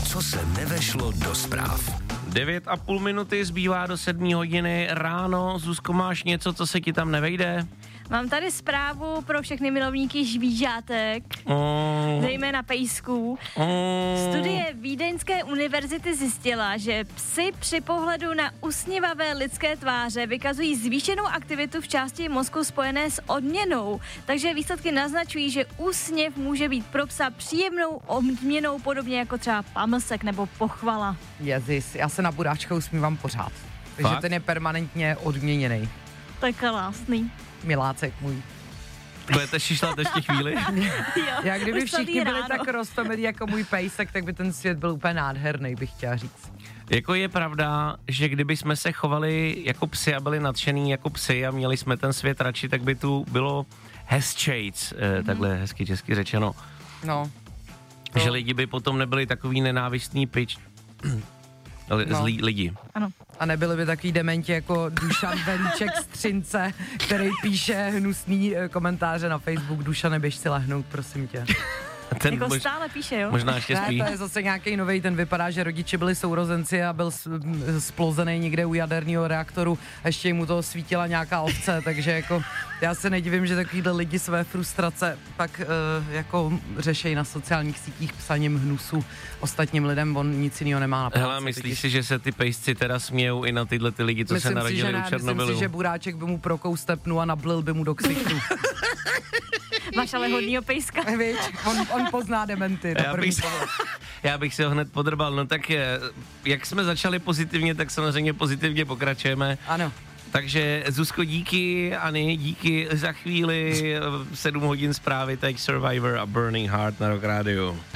co se nevešlo do zpráv. 9,5 minuty zbývá do 7 hodiny ráno. Zuzko, máš něco, co se ti tam nevejde? Mám tady zprávu pro všechny milovníky žvížátek, zejména pejsků. Studie Vídeňské univerzity zjistila, že psi při pohledu na usměvavé lidské tváře vykazují zvýšenou aktivitu v části mozku spojené s odměnou. Takže výsledky naznačují, že úsměv může být pro psa příjemnou odměnou, podobně jako třeba pamlsek nebo pochvala. Jezus, já se na Budáčka usmívám pořád. Takže ten je permanentně odměněný. To je krásný. Milácek můj. Budete šišlat ještě chvíli? Já kdyby všichni byli tak roztomilí jako můj pejsek, tak by ten svět byl úplně nádherný, bych chtěla říct. Jako je pravda, že kdyby jsme se chovali jako psi a byli nadšený jako psi a měli jsme ten svět radši, tak by tu bylo hezčejc, takhle hezky česky řečeno. No. Že lidi by potom nebyli takový nenávistný pič. Zlí lidi. Ano. A nebyly by takový dementi jako Dušan Velíček z Třince, který píše hnusný komentáře na Facebook. Dušane, běž si lehnout, prosím tě. Ten jako stále píše, jo? Možná ještě spí. Ne, to je zase nějaký novej, ten vypadá, že rodiče byli sourozenci a byl splouzený někde u jaderného reaktoru a ještě mu to svítila nějaká ovce, takže jako já se nedivím, že takovýhle lidi své frustrace pak jako řešejí na sociálních sítích psaním hnusu ostatním lidem, on nic jiného nemá na práci. Hele, myslíš si, že se ty pejsci teda smějou i na tyhle ty lidi, co se narodili u Černobylu? Myslím si, že Buráček by mu prokou stepnu a nablil by mu do ksichtu. Máš ale hodnýho pejska. Víš, on pozná dementy. Já bych si ho hned podrbal. No tak jak jsme začali pozitivně, tak samozřejmě pozitivně pokračujeme. Ano. Takže Zuzko, díky, Ani, díky za chvíli, 7 hodin zprávy, Take Survivor a Burning Heart na Rock Radio.